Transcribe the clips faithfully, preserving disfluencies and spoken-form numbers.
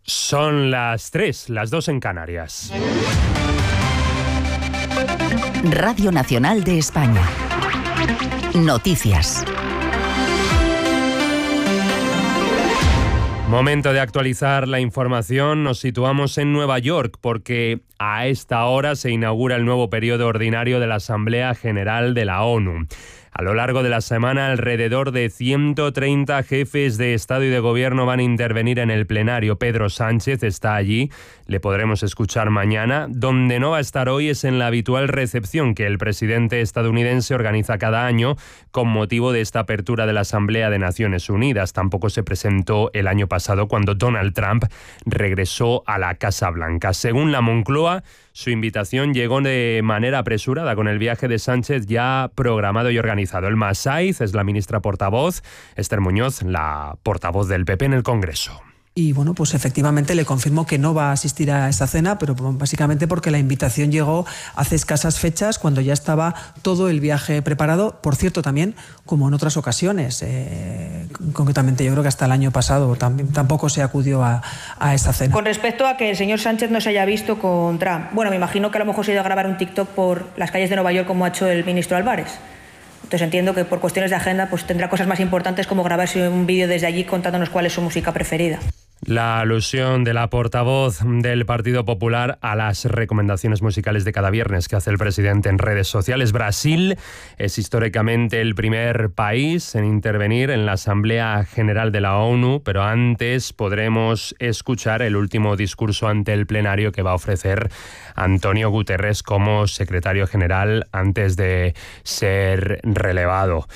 Son las tres, las dos en Canarias. Radio Nacional de España. Noticias. Momento de actualizar la información. Nos situamos en Nueva York porque a esta hora se inaugura el nuevo periodo ordinario de la Asamblea General de la ONU. A lo largo de la semana, alrededor de ciento treinta jefes de Estado y de Gobierno van a intervenir en el plenario. Pedro Sánchez está allí, le podremos escuchar mañana. Donde no va a estar hoy es en la habitual recepción que el presidente estadounidense organiza cada año con motivo de esta apertura de la Asamblea de Naciones Unidas. Tampoco se presentó el año pasado cuando Donald Trump regresó a la Casa Blanca. Según la Moncloa, su invitación llegó de manera apresurada con el viaje de Sánchez ya programado y organizado. Elma Saiz es la ministra portavoz, Esther Muñoz, la portavoz del P P en el Congreso. Y bueno, pues efectivamente le confirmo que no va a asistir a esa cena, pero básicamente porque la invitación llegó hace escasas fechas, cuando ya estaba todo el viaje preparado. Por cierto, también, como en otras ocasiones, eh, concretamente yo creo que hasta el año pasado también, tampoco se acudió a, a esa cena. Con respecto a que el señor Sánchez no se haya visto con Trump, bueno, me imagino que a lo mejor se ha ido a grabar un TikTok por las calles de Nueva York como ha hecho el ministro Álvarez. Entonces entiendo que por cuestiones de agenda pues tendrá cosas más importantes como grabarse un vídeo desde allí contándonos cuál es su música preferida. La alusión de la portavoz del Partido Popular a las recomendaciones musicales de cada viernes que hace el presidente en redes sociales. Brasil es históricamente el primer país en intervenir en la Asamblea General de la ONU, pero antes podremos escuchar el último discurso ante el plenario que va a ofrecer Antonio Guterres como secretario general antes de ser relevado.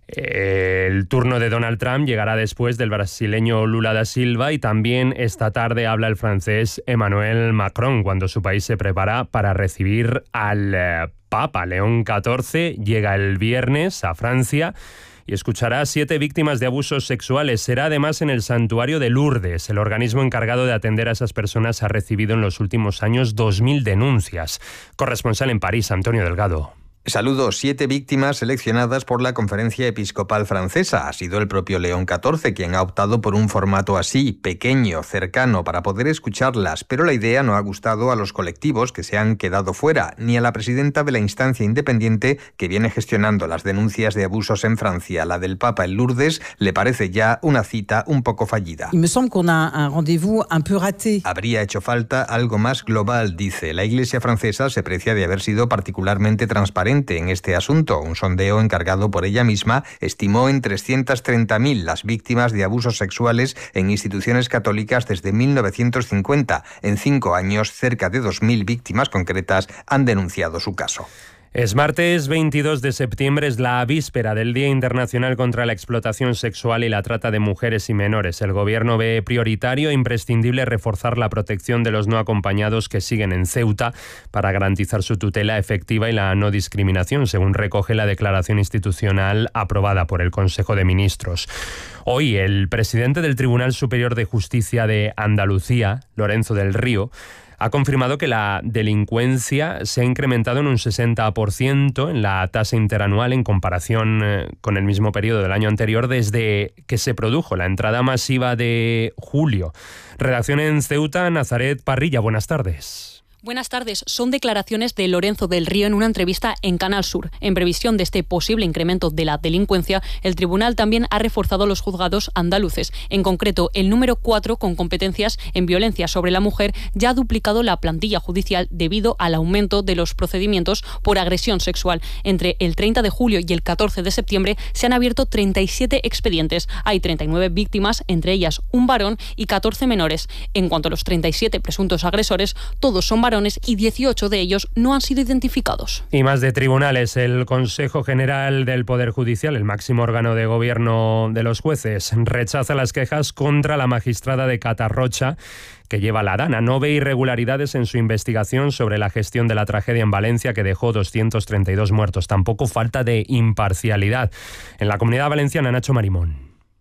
El turno de Donald Trump llegará después del brasileño Lula da Silva y también esta tarde habla el francés Emmanuel Macron cuando su país se prepara para recibir al eh, Papa León catorce. Llega el viernes a Francia y escuchará a siete víctimas de abusos sexuales. Será además en el santuario de Lourdes. El organismo encargado de atender a esas personas ha recibido en los últimos años dos mil denuncias. Corresponsal en París, Antonio Delgado. Saludos. Siete víctimas seleccionadas por la Conferencia Episcopal Francesa. Ha sido el propio León catorce quien ha optado por un formato así, pequeño, cercano, para poder escucharlas. Pero la idea no ha gustado a los colectivos que se han quedado fuera, ni a la presidenta de la instancia independiente que viene gestionando las denuncias de abusos en Francia. La del Papa en Lourdes le parece ya una cita un poco fallida. Il me semble qu'on a un rendez-vous un peu raté. Habría hecho falta algo más global, dice. La Iglesia francesa se precia de haber sido particularmente transparente en este asunto. Un sondeo encargado por ella misma estimó en trescientas treinta mil las víctimas de abusos sexuales en instituciones católicas desde mil novecientos cincuenta. En cinco años, cerca de dos mil víctimas concretas han denunciado su caso. Es martes veintidós de septiembre, es la víspera del Día Internacional contra la Explotación Sexual y la Trata de Mujeres y Menores. El Gobierno ve prioritario e imprescindible reforzar la protección de los no acompañados que siguen en Ceuta para garantizar su tutela efectiva y la no discriminación, según recoge la declaración institucional aprobada por el Consejo de Ministros. Hoy, el presidente del Tribunal Superior de Justicia de Andalucía, Lorenzo del Río, ha confirmado que la delincuencia se ha incrementado en un sesenta por ciento en la tasa interanual en comparación eh, con el mismo periodo del año anterior desde que se produjo la entrada masiva de julio. Redacción en Ceuta, Nazaret Parrilla, buenas tardes. Buenas tardes. Son declaraciones de Lorenzo del Río en una entrevista en Canal Sur. En previsión de este posible incremento de la delincuencia, el tribunal también ha reforzado los juzgados andaluces. En concreto, el número cuatro, con competencias en violencia sobre la mujer, ya ha duplicado la plantilla judicial debido al aumento de los procedimientos por agresión sexual. Entre el treinta de julio y el catorce de septiembre se han abierto treinta y siete expedientes. Hay treinta y nueve víctimas, entre ellas un varón y catorce menores. En cuanto a los treinta y siete presuntos agresores, todos son varones y dieciocho de ellos no han sido identificados. Y más de tribunales. El Consejo General del Poder Judicial, el máximo órgano de gobierno de los jueces, rechaza las quejas contra la magistrada de Catarrocha que lleva la Dana. No ve irregularidades en su investigación sobre la gestión de la tragedia en Valencia que dejó doscientos treinta y dos muertos. Tampoco falta de imparcialidad. En la Comunidad Valenciana, Nacho Marimón.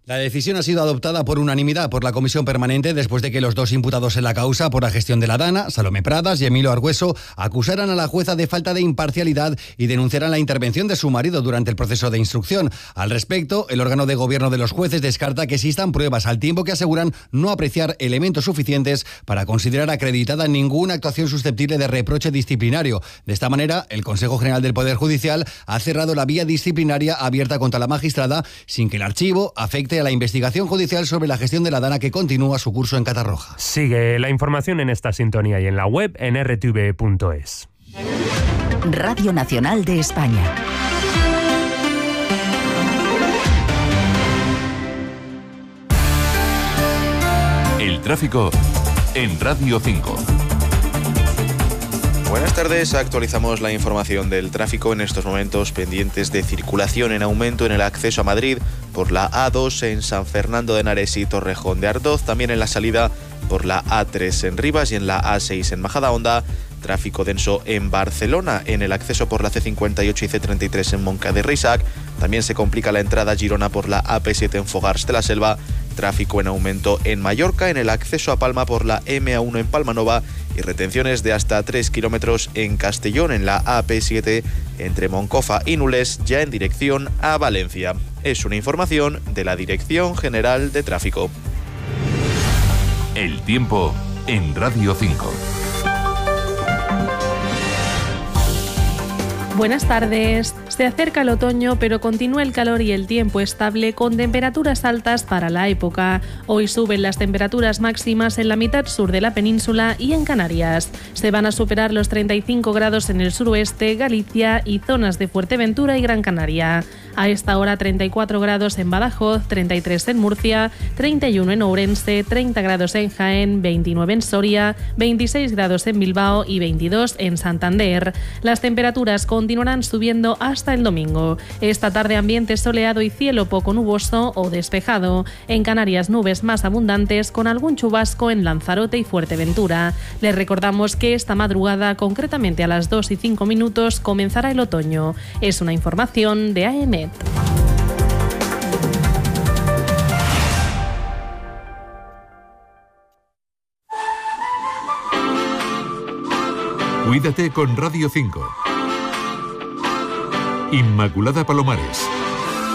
La decisión ha sido adoptada por unanimidad por la Comisión Permanente después de que los dos imputados en la causa por la gestión de la Dana, Salomé Pradas y Emilio Argüeso, acusaran a la jueza de falta de imparcialidad y denunciaran la intervención de su marido durante el proceso de instrucción. Al respecto, el órgano de gobierno de los jueces descarta que existan pruebas, al tiempo que aseguran no apreciar elementos suficientes para considerar acreditada ninguna actuación susceptible de reproche disciplinario. De esta manera, el Consejo General del Poder Judicial ha cerrado la vía disciplinaria abierta contra la magistrada sin que el archivo afecte a la investigación judicial sobre la gestión de la Dana, que continúa su curso en Catarroja. Sigue la información en esta sintonía y en la web en r t v punto es. Radio Nacional de España. El tráfico en Radio cinco. Buenas tardes, actualizamos la información del tráfico en estos momentos pendientes de circulación en aumento en el acceso a Madrid por la A dos en San Fernando de Henares y Torrejón de Ardoz, también en la salida por la A tres en Rivas y en la A seis en Majadahonda. Tráfico denso en Barcelona, en el acceso por la C cincuenta y ocho y C treinta y tres en Moncada de Reixac. También se complica la entrada a Girona por la A P siete en Fogars de la Selva. Tráfico en aumento en Mallorca, en el acceso a Palma por la M A uno en Palmanova y retenciones de hasta tres kilómetros en Castellón, en la A P siete entre Moncofa y Nules, ya en dirección a Valencia. Es una información de la Dirección General de Tráfico. El tiempo en Radio cinco. Buenas tardes. Se acerca el otoño, pero continúa el calor y el tiempo estable con temperaturas altas para la época. Hoy suben las temperaturas máximas en la mitad sur de la península y en Canarias. Se van a superar los treinta y cinco grados en el suroeste, Galicia y zonas de Fuerteventura y Gran Canaria. A esta hora treinta y cuatro grados en Badajoz, treinta y tres en Murcia, treinta y uno en Ourense, treinta grados en Jaén, veintinueve en Soria, veintiséis grados en Bilbao y veintidós en Santander. Las temperaturas continuarán subiendo hasta el domingo. Esta tarde ambiente soleado y cielo poco nuboso o despejado. En Canarias nubes más abundantes con algún chubasco en Lanzarote y Fuerteventura. Les recordamos que esta madrugada, concretamente a las dos y cinco minutos, comenzará el otoño. Es una información de A E M E T. Cuídate con Radio cinco. Inmaculada Palomares.